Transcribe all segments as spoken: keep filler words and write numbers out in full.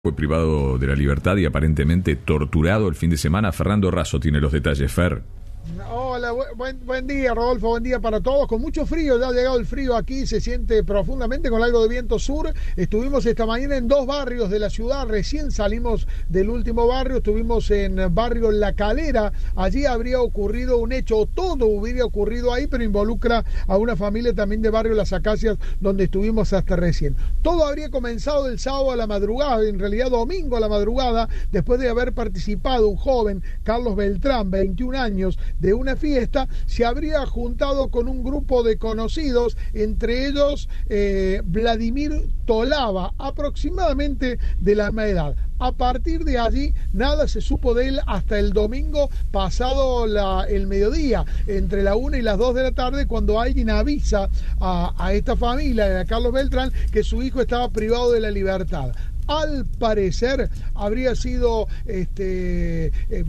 Fue privado de la libertad y aparentemente torturado el fin de semana. Fernando Razo tiene los detalles. Fer. Hola, buen, buen día, Rodolfo, buen día para todos. Con mucho frío, ya ha llegado el frío aquí, se siente profundamente con algo de viento sur. Estuvimos esta mañana en dos barrios de la ciudad, recién salimos del último barrio, estuvimos en barrio La Calera. Allí habría ocurrido un hecho, todo hubiera ocurrido ahí, pero involucra a una familia también de barrio Las Acacias, donde estuvimos hasta recién. Todo habría comenzado el sábado a la madrugada, en realidad domingo a la madrugada, después de haber participado un joven, Carlos Beltrán, veintiún años, de una fiesta. Se habría juntado con un grupo de conocidos, entre ellos eh, Vladimir Tolava, aproximadamente de la misma edad. A partir de allí, nada se supo de él hasta el domingo pasado la, el mediodía, entre la una y las dos de la tarde, cuando alguien avisa a, a esta familia, a Carlos Beltrán, que su hijo estaba privado de la libertad. Al parecer habría sido este, eh,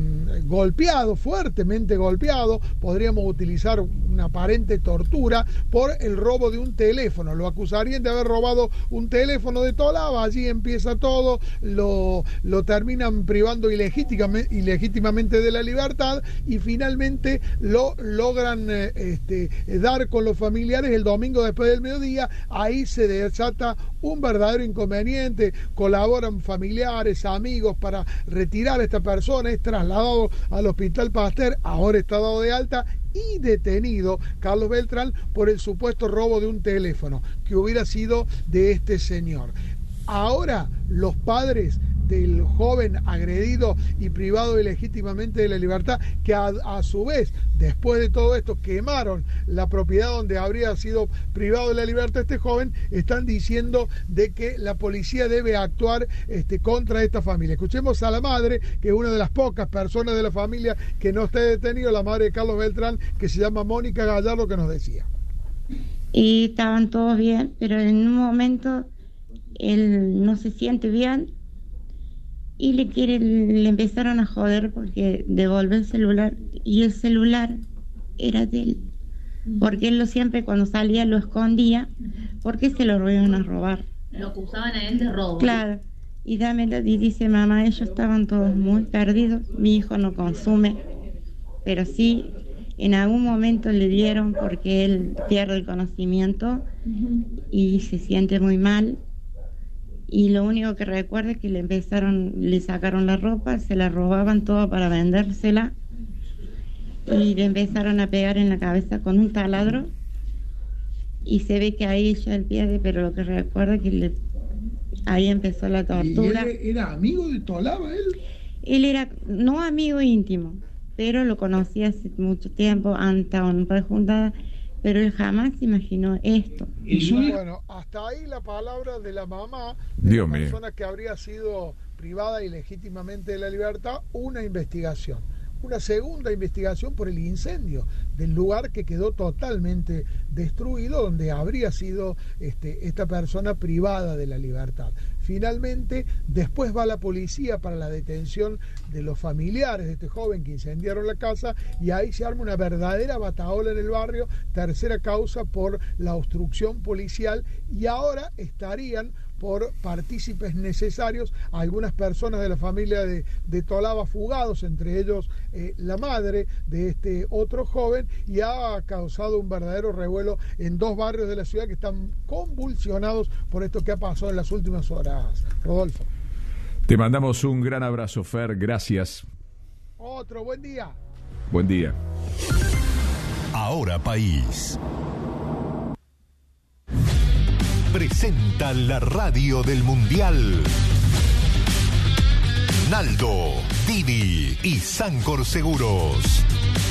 golpeado, fuertemente golpeado, podríamos utilizar una aparente tortura, por el robo de un teléfono. Lo acusarían de haber robado un teléfono de Tolava, allí empieza todo, lo, lo terminan privando ilegítimamente, ilegítimamente de la libertad y finalmente lo logran eh, este, dar con los familiares el domingo después del mediodía. Ahí se desata un verdadero inconveniente. Colaboran familiares, amigos para retirar a esta persona, es trasladado al Hospital Pasteur, ahora está dado de alta y detenido Carlos Beltrán por el supuesto robo de un teléfono que hubiera sido de este señor. Ahora los padres del joven agredido y privado ilegítimamente de la libertad, que a, a su vez, después de todo esto, quemaron la propiedad donde habría sido privado de la libertad este joven, están diciendo de que la policía debe actuar este, contra esta familia. Escuchemos a la madre, que es una de las pocas personas de la familia que no está detenido, la madre de Carlos Beltrán, que se llama Mónica Gallardo, que nos decía. Y estaban todos bien, pero en un momento él no se siente bien y le quiere, le empezaron a joder porque devolvió el celular y el celular era de él, porque él lo siempre cuando salía lo escondía porque se lo iban a robar. Lo acusaban a él de robo. Claro, y dámelo, y dice mamá, ellos estaban todos muy perdidos, mi hijo no consume, pero sí en algún momento le dieron porque él pierde el conocimiento y se siente muy mal. Y lo único que recuerdo es que le empezaron, le sacaron la ropa, se la robaban toda para vendérsela y le empezaron a pegar en la cabeza con un taladro y se ve que ahí ya el pie, pero lo que recuerdo es que le, ahí empezó la tortura. ¿Y él era amigo de Tolava él? Él era no amigo íntimo, pero lo conocía hace mucho tiempo, antes un par de juntadas, pero él jamás se imaginó esto. Y bueno, hasta ahí la palabra de la mamá de Dios la mío. persona que habría sido privada ilegítimamente de la libertad. Una investigación, una segunda investigación por el incendio del lugar que quedó totalmente destruido, donde habría sido este, esta persona privada de la libertad. Finalmente, después va la policía para la detención de los familiares de este joven que incendiaron la casa y ahí se arma una verdadera batahola en el barrio, tercera causa por la obstrucción policial, y ahora estarían por partícipes necesarios algunas personas de la familia de, de Tolava fugados, entre ellos eh, la madre de este otro joven, y ha causado un verdadero revuelo en dos barrios de la ciudad que están convulsionados por esto que ha pasado en las últimas horas. Rodolfo. Te mandamos un gran abrazo, Fer. Gracias. Otro buen día. Buen día. Ahora País presenta la radio del Mundial. Naldo, Didi y Sancor Seguros.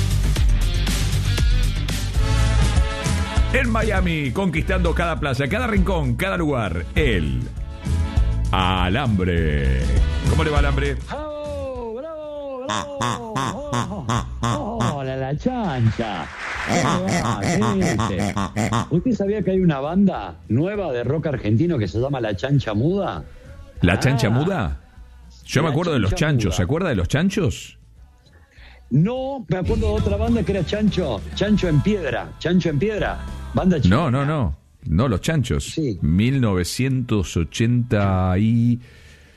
En Miami, conquistando cada playa, cada rincón, cada lugar. El Alambre. ¿Cómo le va, Alambre? ¡Oh, bravo, bravo! ¡Oh, oh, la, la chancha! ¿Usted sabía que hay una banda nueva de rock argentino que se llama La Chancha Muda? ¿La Ah, Chancha Muda? Yo me acuerdo de los Chanchos. Muda. ¿Se acuerda de los Chanchos? No, me acuerdo de otra banda que era Chancho, Chancho en Piedra, Chancho en Piedra, banda chilena. No, no, no. No, los Chanchos. Sí. mil novecientos ochenta y